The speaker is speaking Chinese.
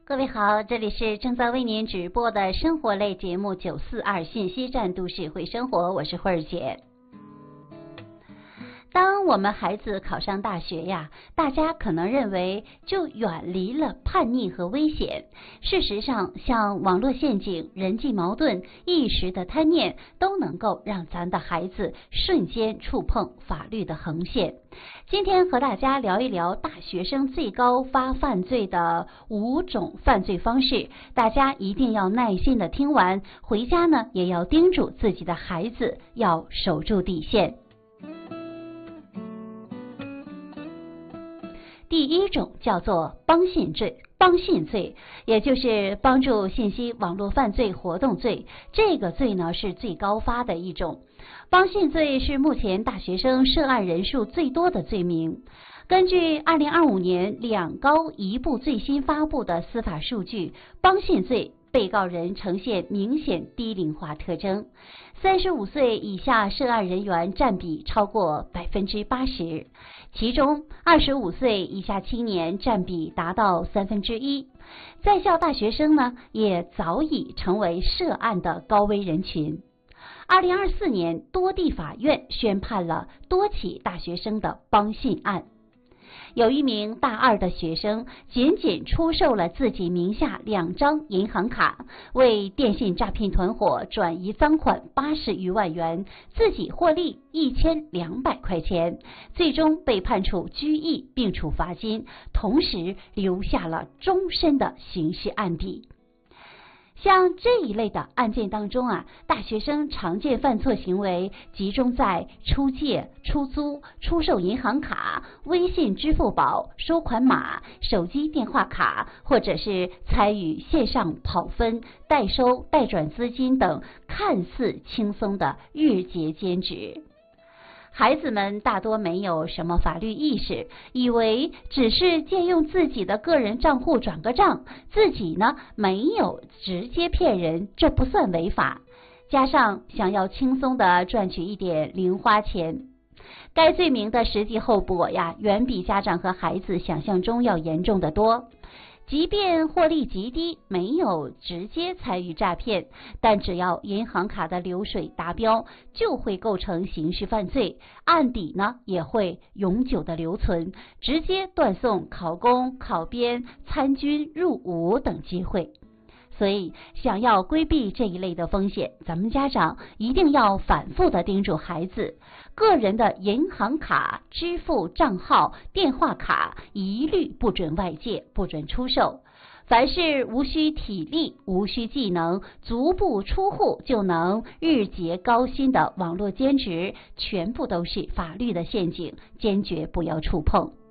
各位好，这里是正在为您直播的生活类节目942信息站都市会生活，我是慧儿姐。当我们孩子考上大学呀，大家可能认为就远离了叛逆和危险。事实上，像网络陷阱、人际矛盾、一时的贪念，都能够让咱的孩子瞬间触碰法律的横线。今天和大家聊一聊大学生最高发犯罪的5种犯罪方式，大家一定要耐心的听完，回家呢也要叮嘱自己的孩子要守住底线。第一种叫做帮信罪，帮信罪也就是帮助信息网络犯罪活动罪，这个罪呢是最高发的一种。帮信罪是目前大学生涉案人数最多的罪名。根据2025年两高一部最新发布的司法数据，帮信罪被告人呈现明显低龄化特征，35岁以下涉案人员占比超过80%，其中25岁以下青年占比达到1/3。在校大学生呢，也早已成为涉案的高危人群。2024年，多地法院宣判了多起大学生的帮信案。有一名大2的学生仅出售了自己名下2张银行卡，为电信诈骗团伙转移赃款80余万元，自己获利1200块钱，最终被判处拘役并处罚金，同时留下了终身的刑事案底。像这一类的案件当中大学生常见犯错行为集中在出借、出租、出售银行卡、微信、支付宝、收款码、手机电话卡，或者是参与线上跑分、代收、代转资金等看似轻松的日结兼职。孩子们大多没有什么法律意识，以为只是借用自己的个人账户转个账，自己呢没有直接骗人，这不算违法。加上想要轻松的赚取一点零花钱，该罪名的实际后果远比家长和孩子想象中要严重得多。即便获利极低，没有直接参与诈骗，但只要银行卡的流水达标，就会构成刑事犯罪，案底呢也会永久的留存，直接断送考公、考编、参军、入伍等机会。所以想要规避这一类的风险，咱们家长一定要反复的叮嘱孩子，个人的银行卡、支付账号、电话卡一律不准外借，不准出售。凡是无需体力、无需技能，足不出户就能日结高薪的网络兼职，全部都是法律的陷阱，坚决不要触碰。